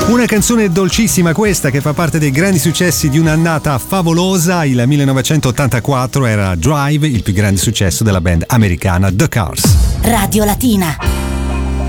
Una canzone dolcissima questa, che fa parte dei grandi successi di un'annata favolosa. Il 1984 era Drive, il più grande successo della band americana The Cars. Radio Latina.